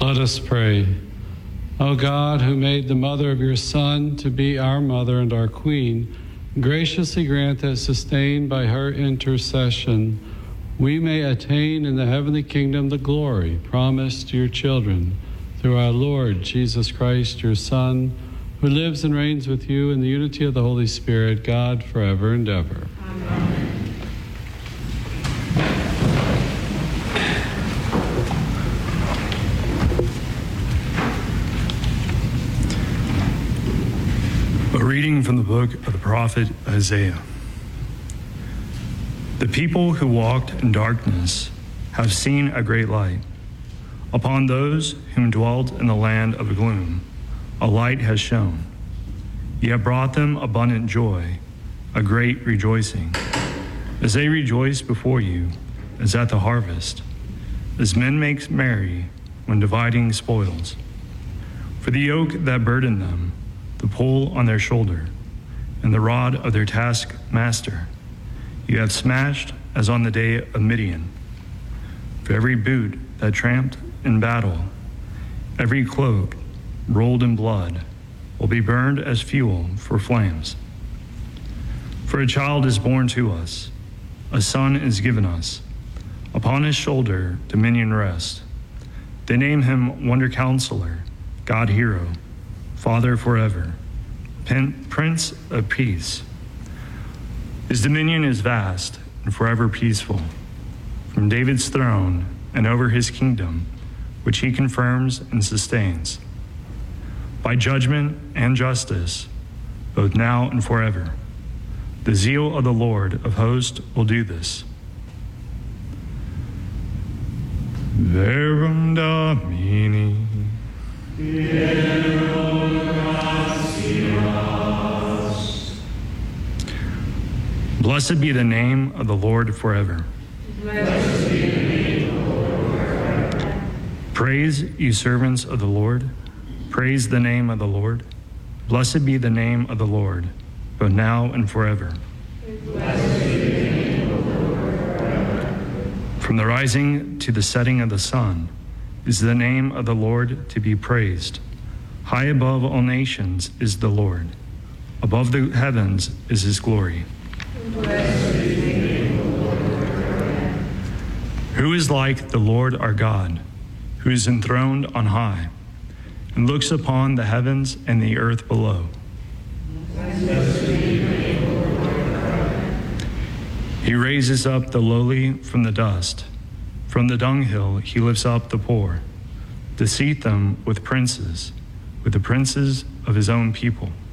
Let us pray. O God, who made the mother of your Son to be our mother and our Queen, graciously grant that, sustained by her intercession, we may attain in the heavenly kingdom the glory promised to your children through our Lord Jesus Christ, your Son, who lives and reigns with you in the unity of the Holy Spirit, God, forever and ever. Amen. A reading from the book of the prophet Isaiah. The people who walked in darkness have seen a great light. Upon those whom dwelt in the land of gloom, a light has shone. You have brought them abundant joy, a great rejoicing, as they rejoice before you, as at the harvest, as men make merry when dividing spoils. For the yoke that burdened them, the pull on their shoulder, and the rod of their taskmaster, you have smashed as on the day of Midian. For every boot that tramped in battle, every cloak rolled in blood, will be burned as fuel for flames. For a child is born to us, a son is given us. Upon his shoulder dominion rests. They name him Wonder Counselor, God Hero, Father forever, Prince of Peace. His dominion is vast and forever peaceful. From David's throne and over his kingdom, which he confirms and sustains, by judgment and justice, both now and forever. The zeal of the Lord of hosts will do this. Verum Domini. Blessed be the name of the Lord forever. Blessed be the name of the Lord forever. Praise, you servants of the Lord. Praise the name of the Lord. Blessed be the name of the Lord, both now and forever. Blessed be the name of the Lord forever. From the rising to the setting of the sun is the name of the Lord to be praised. High above all nations is the Lord. Above the heavens is his glory. Blessed be the name of the Lord forever. Who is like the Lord our God, who is enthroned on high, and looks upon the heavens and the earth below? Blessed be the name of the Lord forever. He raises up the lowly from the dust. From the dunghill he lifts up the poor, to seat them with the princes of his own people.